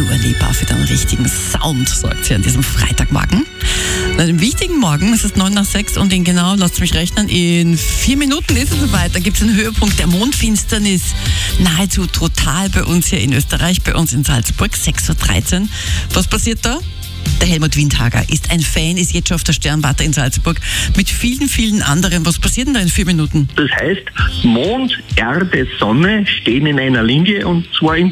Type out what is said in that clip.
Dua Lipa für den richtigen Sound, sagt sie an diesem Freitagmorgen. An einem wichtigen Morgen, es ist 5:09 und lasst mich rechnen, in 4 Minuten ist es soweit. Da gibt es einen Höhepunkt der Mondfinsternis, nahezu total bei uns hier in Österreich, bei uns in Salzburg, 6:13 Uhr. Was passiert da? Der Helmut Windhager ist ein Fan, ist jetzt schon auf der Sternwarte in Salzburg mit vielen, vielen anderen. Was passiert denn da in 4 Minuten? Das heißt, Mond, Erde, Sonne stehen in einer Linie und zwar im